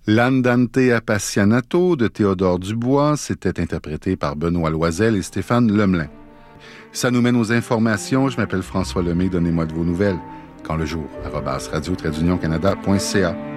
L'Andante Appassionato de Théodore Dubois, c'était interprété par Benoît Loisel et Stéphane Lemelin. Ça nous mène aux informations. Je m'appelle François Lemay. Donnez-moi de vos nouvelles. Quand le jour, @radio-canada.ca.